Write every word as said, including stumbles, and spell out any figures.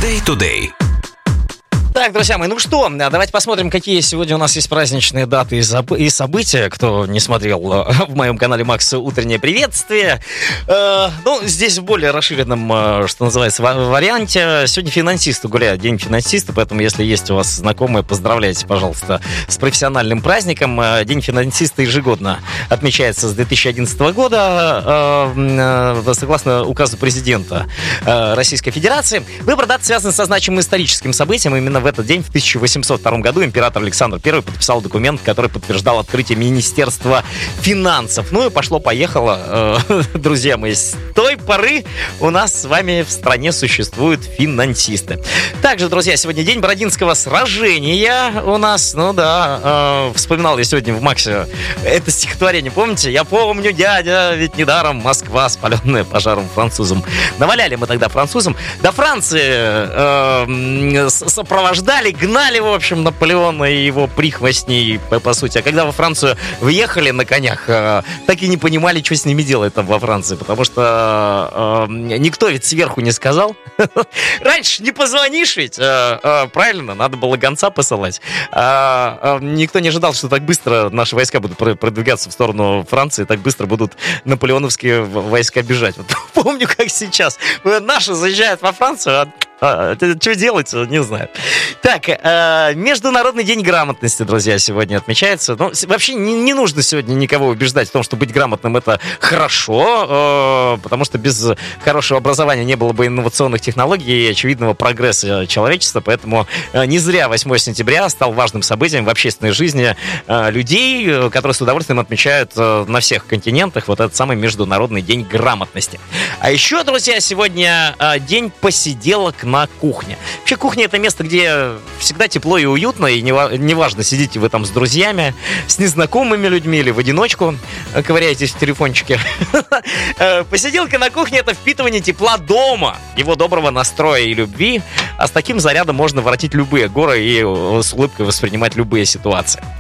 Day-to-day. Так, друзья мои, ну что, давайте посмотрим, какие сегодня у нас есть праздничные даты и, заб- и события. Кто не смотрел в моем канале Макс «Утреннее приветствие». Э, ну, здесь в более расширенном, что называется, варианте. Сегодня финансисты гуляют, день финансиста, поэтому если есть у вас знакомые, поздравляйте, пожалуйста, с профессиональным праздником. День финансиста ежегодно отмечается с две тысячи одиннадцатого года, э, э, согласно указу президента э, Российской Федерации. Выбор даты связан со значимым историческим событием. Именно в этот день, в тысяча восемьсот втором году, император Александр Первый подписал документ, который подтверждал открытие Министерства финансов. Ну и пошло-поехало, э, друзья мои. С той поры у нас с вами в стране существуют финансисты. Также, друзья, сегодня день Бородинского сражения у нас. Ну да, э, вспоминал я сегодня в Максе это стихотворение. Помните? Я помню, дядя, ведь недаром Москва, спаленная пожаром французам. Наваляли мы тогда французам. До Франции э, сопровождали Ждали, гнали, в общем, Наполеона и его прихвостней, по, по сути. А когда во Францию въехали на конях, э, так и не понимали, что с ними делать там во Франции. Потому что э, никто ведь сверху не сказал. Раньше не позвонишь ведь. Э, э, правильно, надо было гонца посылать. Э, э, никто не ожидал, что так быстро наши войска будут продвигаться в сторону Франции, так быстро будут наполеоновские войска бежать. Вот, помню, как сейчас. Наши заезжают во Францию, а А, что делать, не знаю. Так, э, Международный день грамотности, друзья, сегодня отмечается. Ну, вообще не, не нужно сегодня никого убеждать в том, что быть грамотным — это хорошо, э, потому что без хорошего образования не было бы инновационных технологий и очевидного прогресса человечества. Поэтому э, не зря восьмое сентября стал важным событием в общественной жизни э, людей, которые с удовольствием отмечают э, на всех континентах вот этот самый Международный день грамотности. А еще, друзья, сегодня э, день посиделок на кухне. Вообще, кухня — это место, где всегда тепло и уютно, и неважно, сидите вы там с друзьями, с незнакомыми людьми или в одиночку ковыряетесь в телефончике. Посиделка на кухне — это впитывание тепла дома, его доброго настроя и любви, а с таким зарядом можно воротить любые горы и с улыбкой воспринимать любые ситуации.